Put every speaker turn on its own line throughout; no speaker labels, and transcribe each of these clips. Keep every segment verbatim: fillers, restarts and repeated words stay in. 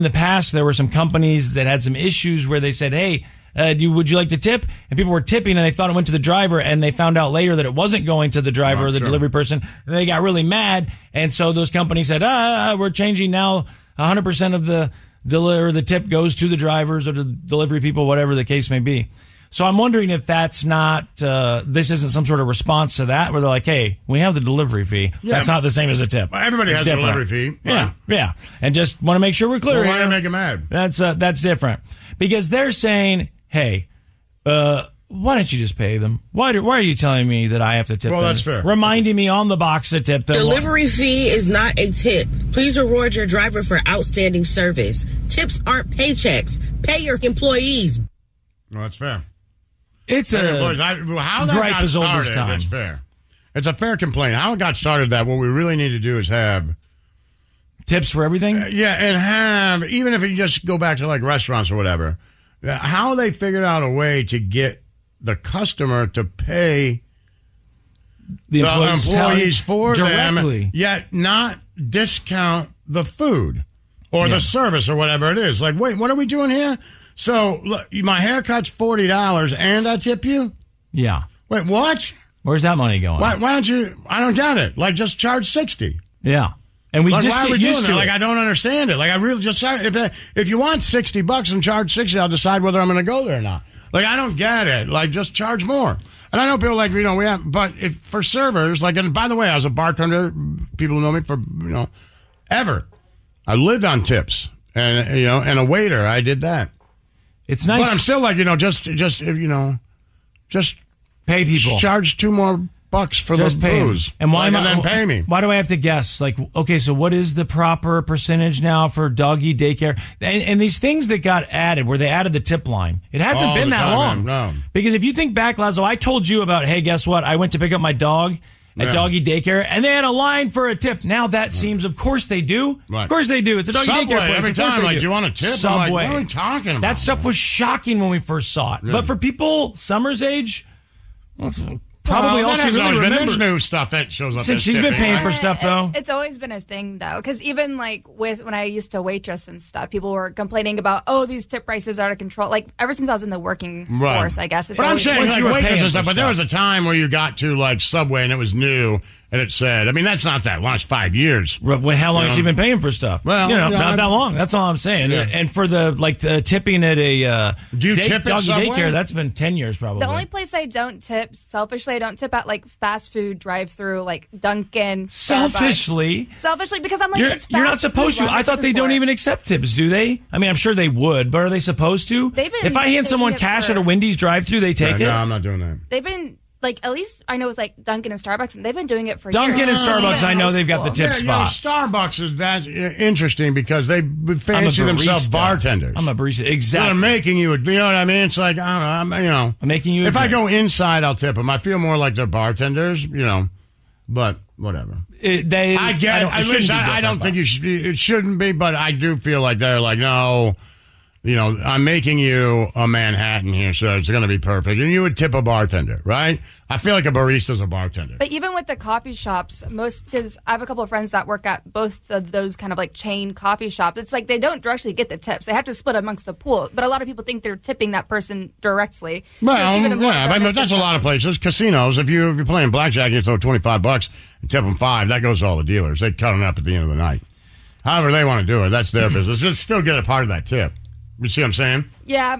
In the past, there were some companies that had some issues where they said, hey, uh, do, would you like to tip? And people were tipping and they thought it went to the driver, and they found out later that it wasn't going to the driver
oh,
or the
sure.
delivery person. And they got really mad. And so those companies said, ah, we're changing now. one hundred percent of the deliver the tip goes to the drivers or the delivery people, whatever the case may be. So I'm wondering if that's not, uh, this isn't some sort of response to that, where they're like, hey, we have the delivery fee. Yeah, that's not the same as a tip.
Well, everybody
it's
has
different.
a delivery fee.
Yeah,
right.
yeah. And just want to make sure we're clear.
Well, why
here.
do you make them mad?
That's, uh, that's different. Because they're saying, hey, uh, why don't you just pay them? Why, do, why are you telling me that I have to tip
well,
them?
Well, that's fair.
Reminding me on the box to tip them.
Delivery fee is not a tip. Please reward your driver for outstanding service. Tips aren't paychecks. Pay your employees.
Well, that's fair.
It's a
boys, I, how that
gripe
got
as old as
started,
time.
It's fair. It's a fair complaint. How it got started that what we really need to do is have
tips for everything?
Uh, yeah, and have, even if you just go back to like restaurants or whatever, uh, how they figured out a way to get the customer to pay
the employees,
the employees for
directly.
them, yet not discount the food or yeah. the service or whatever it is. Like, wait, what are we doing here? So, look, my haircut's forty dollars and I tip you?
Yeah.
Wait, what?
Where's that money going?
Why, why don't you, I don't get it. Like, just charge sixty.
Yeah. And we
like,
just
why
get
are we
used
doing
to
it?
it.
Like, I don't understand it. Like, I really just, if if you want sixty bucks and charge sixty, I'll decide whether I'm going to go there or not. Like, I don't get it. Like, just charge more. And I know people like, you know, we have, but if for servers, like, and by the way, I was a bartender, people who know me for, you know, ever. I lived on tips. And, you know, and a waiter, I did that.
It's nice.
But I'm still like, you know, just, just, you know, just
pay people.
Charge two more bucks for
just
the
pay
booze.
Them. And why
like,
am I,
and then pay me.
Why do I have to guess? Like, okay, so what is the proper percentage now for doggy daycare? And, and these things that got added, where they added the tip line, it hasn't
All
been
the
that
time,
long.
man, no.
Because if you think back, Lazo, I told you about, hey, guess what? I went to pick up my dog at
yeah.
doggy daycare, and they had a line for a tip. Now that right. seems, of course they do.
Right.
Of course they do. It's a doggy
Subway,
daycare place.
Every
of course
time,
they
like,
do.
do you want a tip?
Subway.
I'm like, what are we talking about?
That stuff was shocking when we first saw it.
Yeah.
But for people Summer's age, well, probably
well,
all she really
been,
remembers.
There's new stuff that shows up.
Since she's
tipping,
been paying
right?
for stuff, though.
It's always been a thing, though, because even like with when I used to waitress and stuff, people were complaining about, oh, these tip prices are out of control. Like ever since I was in the working
right.
force, I guess. It's
but I'm
always
saying
been-
like waitresses and stuff. But there was a time where you got to like Subway and it was new and it said, I mean, that's not that long. It's five years.
When, how long
you
has she
know?
been paying for stuff?
Well,
you know,
yeah,
not
I-
that long. That's all I'm saying.
Yeah.
And for the like the tipping at a uh,
Do you
day,
tip at
doggy
Subway?
daycare, that's been ten years probably.
The only place I don't tip, selfishly, I don't tip at like fast food drive-through, like Dunkin'.
Selfishly,
Starbucks. selfishly, because I'm like,
you're,
it's fast
you're not supposed
food.
to.
What am
I thought they
tripping
don't
for?
even accept tips, do they? I mean, I'm sure they would, but are they supposed to?
They've been
if I hand
taking
someone
it
cash
for-
at a Wendy's drive-through, they take
Yeah,
it.
No, I'm not doing that.
They've been like, at least I know it's like Dunkin' and Starbucks, and they've been doing it for
Dunkin'
years.
and
Since
Starbucks,
even
I know
high
they've got the
school.
tip
Yeah, you know,
spot.
Starbucks is that interesting because they
I'm a
fancy themselves
barista.
bartenders.
I'm a barista.
They're
Exactly.
making you, you know what I mean? It's like, I don't know, I'm, you know.
I'm making you a
If I
drink.
go inside, I'll tip them. I feel more like they're bartenders, you know, but whatever.
It, they,
I get
I
it.
don't, it
At
shouldn't
least
be
I, I
built
don't
that
think
way.
you should, it shouldn't be, but I do feel like they're like, no, you know, I'm making you a Manhattan here, so it's going to be perfect. And you would tip a bartender, right? I feel like a barista's a bartender.
But even with the coffee shops, most, because I have a couple of friends that work at both of those kind of like chain coffee shops. It's like they don't directly get the tips. They have to split amongst the pool. But a lot of people think they're tipping that person directly. So
Well,
it's even a more
yeah,
of a
but that's a lot of places. Casinos, if, you, if you're playing blackjack and you throw twenty-five bucks and tip them five, that goes to all the dealers. They cut them up at the end of the night. However they want to do it, that's their business. Just still get a part of that tip. You see what I'm saying?
Yeah.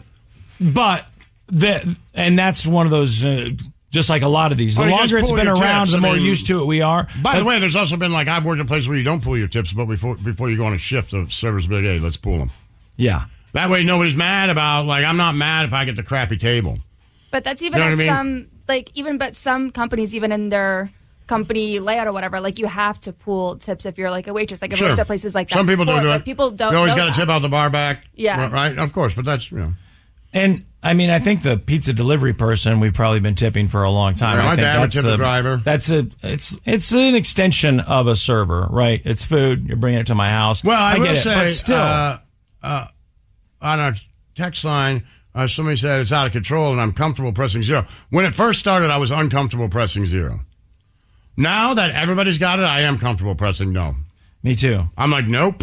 But the and that's one of those. Uh, just like a lot of these, the
Well, you
longer
just
it's
pull
been
your
around,
tips.
the
I
more
mean,
used to it we are.
By
But-
the way, there's also been like I've worked at places where you don't pull your tips, but before before you go on a shift, the server's big, hey, let's pull them.
yeah.
That way, nobody's mad about like I'm not mad if I get the crappy table.
But that's even
You know
at
what I mean?
some, like, even, but some companies, even in their company layout or whatever, like, you have to pool tips if you're like a waitress. Like, I've
Sure.
worked at places like that.
Some people
before,
don't do
but
it.
people don't
You always
know
got to
that.
tip out the bar back.
Yeah.
Right, of course, but that's, you know.
And I mean, I think the pizza delivery person we've probably been tipping for a long time.
Yeah,
I
my
think
dad would
that's
tip the driver.
That's a it's it's an extension of a server, right? It's food. You're bringing it to my house.
Well, I,
I
will
get it,
say,
but still,
uh, uh, on our text line, uh, somebody said it's out of control and I'm comfortable pressing zero. When it first started, I was uncomfortable pressing zero. Now that everybody's got it, I am comfortable pressing no.
me too.
I'm like, nope.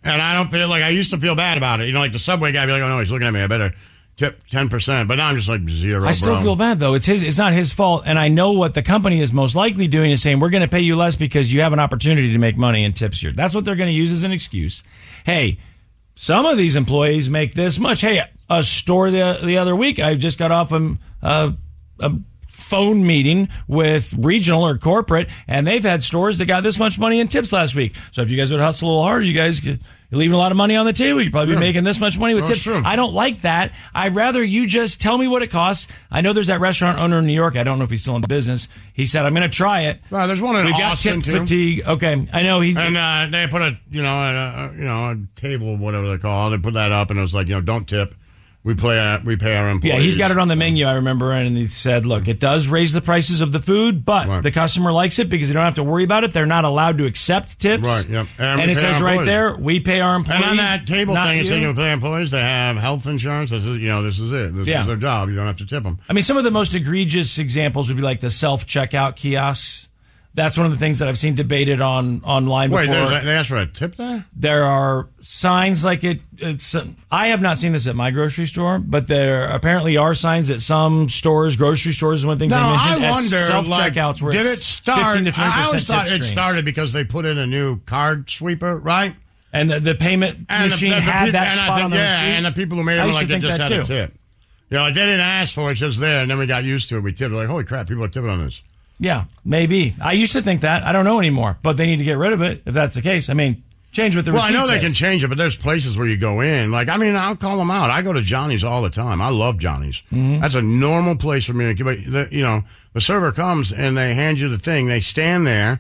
And I don't feel like I used to feel bad about it. You know, like the Subway guy be like, oh, no, he's looking at me. I better tip ten percent. But now I'm just like zero,
I still
bro.
feel bad, though. It's his. It's not his fault. And I know what the company is most likely doing is saying, we're going to pay you less because you have an opportunity to make money in tips here. That's what they're going to use as an excuse. Hey, some of these employees make this much. Hey, a store the, the other week, I just got off a, a, a phone meeting with regional or corporate, and they've had stores that got this much money in tips last week. So if you guys would hustle a little harder, you guys could, you're leaving a lot of money on the table. You'd probably be
Yeah.
making this much money with
No,
tips.
it's true.
I don't like that. I'd rather you just tell me what it costs. I know there's that restaurant owner in New York. I don't know if he's still in business. He said, I'm going to try it.
Well, there's one in
We've got
Austin,
tip
too.
fatigue. Okay. I know he's.
And uh, they put a, you know, a, a, you know, a table, whatever they call it. They put that up, and it was like, you know, don't tip. We play. Uh, we pay our employees.
Yeah, he's got it on the menu, I remember, and he said, look, it does raise the prices of the food, but
Right.
the customer likes it because they don't have to worry about it. They're not allowed to accept tips.
Right, yep. And
And,
we
it
pay
says
our
right
employees.
there, we pay our employees.
And on that table
not
thing, it's
you.
saying you pay employees. They have health insurance. This is, you know, this is it. This
Yeah.
is their job. You don't have to tip them.
I mean, some of the most egregious examples would be like the self-checkout kiosks. That's one of the things that I've seen debated on online
Wait,
before.
there's a, they asked for a tip there?
There are signs like it. It's, I have not seen this at my grocery store, but there apparently are signs at some stores, grocery stores, is one of the things
No,
I
I
mentioned. at
wonder,
self-checkouts
like,
where
did
it's
it start?
fifteen to twenty
I
percent
always thought
tip
it
screens.
started because they put in a new card sweeper, right?
And the, the payment
And the-
machine
the, the
had
peop-
that
and I
spot
think-
on the
yeah,
receipt.
and the people who made
I
it were
used
like
to
they
think
just
that
had
too.
a tip. You know, like they didn't ask for it, it's just there, and then we got used to it. We tipped. We're like, holy crap, people are tipping on this.
Yeah, maybe. I used to think that. I don't know anymore, but they need to get rid of it if that's the case. I mean, change what the
Well, I
receipt
know they
says.
can change it, but there's places where you go in. Like, I mean, I'll call them out. I go to Johnny's all the time. I love Johnny's.
Mm-hmm.
That's a normal place for me. But, the, you know, the server comes and they hand you the thing. They stand there.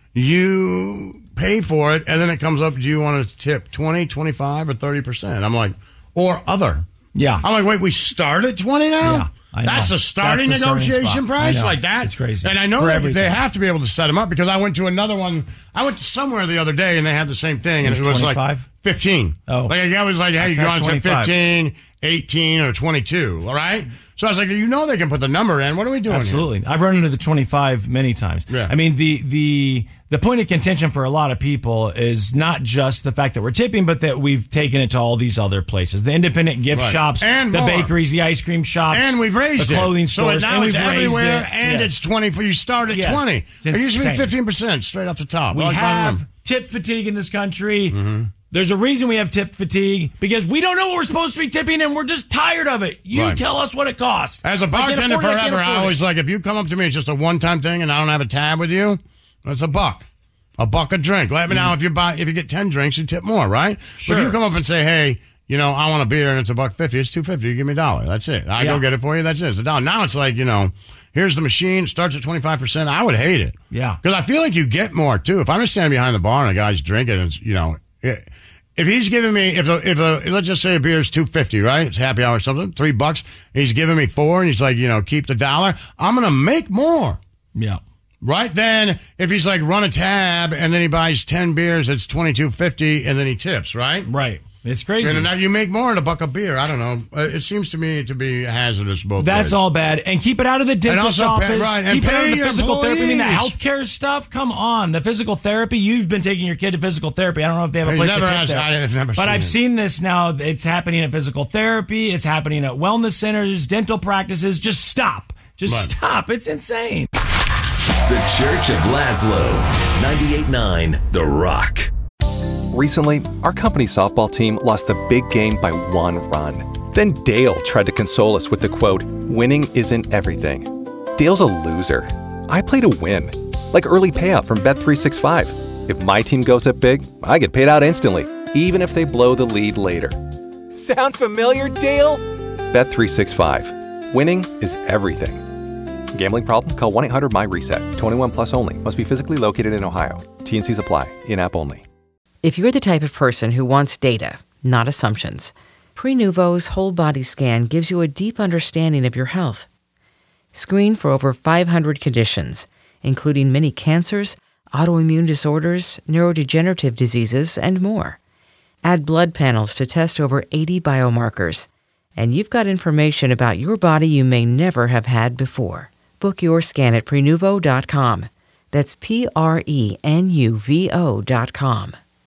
You pay for it, and then it comes up, do you want to tip twenty, twenty-five, or thirty percent? I'm like, or other.
Yeah.
I'm like, wait, we start at twenty now?
Yeah, I know.
That's the starting
That's the starting
negotiation
spot.
price?
I know.
Like that?
It's crazy.
And I know
For
they,
everything.
they have to be able to set them up because I went to another one. I went to somewhere the other day and they had the same thing. And
It
it
was
was like
twenty-five?
fifteen.
Oh.
Like, I was like, hey,
I've
you
had
want to tip
twenty-five.
fifteen, eighteen, or twenty-two, all right? So I was like, you know they can put the number in. What are we doing
Absolutely.
here?
I've run into the twenty-five many times.
Yeah.
I mean, the the the point of contention for a lot of people is not just the fact that we're tipping, but that we've taken it to all these other places. The independent gift
Right.
shops,
And
the
more.
bakeries, the ice cream shops,
And we've raised
the clothing
it.
stores,
so now
and
it's
we've raised
everywhere,
it.
and
Yes.
it's twenty. For you start at
Yes.
twenty.
It's
It used to be
insane.
fifteen percent straight off the top.
We
Like,
have tip fatigue in this country.
Mm-hmm.
There's a reason we have tip fatigue because we don't know what we're supposed to be tipping and we're just tired of it. You
Right.
tell us what it costs.
As a
If I can't
bartender
afford it, I can't
forever, I
afford it.
always like, if you come up to me, it's just a one-time thing, and I don't have a tab with you, it's a buck. A buck a drink. Let me know if you buy, if you get ten drinks, you tip more, right?
Sure.
But if you come up and say, hey, you know, I want a beer and it's a buck fifty, it's two fifty, you give me a dollar. That's it. I
Yeah.
go get it for you, that's it. It's a dollar. Now it's like, you know, here's the machine, it starts at twenty-five percent. I would hate it.
Yeah.
Because I feel like you get more, too. If I'm just standing behind the bar and a guy's drinking, it's, you know, it, if he's giving me, if a, if a, let's just say a beer is two fifty, right? It's happy hour or something, three bucks. He's giving me four, and he's like, you know, keep the dollar. I'm going to make more,
Yeah.
right? Then if he's like run a tab and then he buys ten beers, it's twenty-two fifty, and then he tips, right?
Right. It's crazy.
And now you make more in a buck of beer. I don't know. Uh, It seems to me to be hazardous both
That's
ways.
all bad. And keep it out of the dentist's
also pay-
office.
right, and
keep it out
pay
of the
your
physical therapy. I mean, the
employees.
healthcare stuff. Come on. The physical therapy. You've been taking your kid to physical therapy. I don't know if they have a
He's
place
never
to tip
asked-
there.
I've never
but
seen
I've
it.
seen this now. It's happening at physical therapy. It's happening at wellness centers, dental practices. Just stop. Just
Right.
stop. It's insane.
The Church of Laszlo. ninety-eight point nine The Rock.
Recently, our company softball team lost the big game by one run. Then Dale tried to console us with the quote, "Winning isn't everything." Dale's a loser. I play to win. Like early payout from Bet three sixty-five. If my team goes up big, I get paid out instantly, even if they blow the lead later. Sound familiar, Dale? Bet three sixty-five. Winning is everything. Gambling problem? Call one eight hundred M Y reset. twenty-one plus only. Must be physically located in Ohio. T and Cs apply. In-app only.
If you're the type of person who wants data, not assumptions, Prenuvo's whole body scan gives you a deep understanding of your health. Screen for over five hundred conditions, including many cancers, autoimmune disorders, neurodegenerative diseases, and more. Add blood panels to test over eighty biomarkers, and you've got information about your body you may never have had before. Book your scan at Prenuvo dot com. That's P R E N U V O dot com.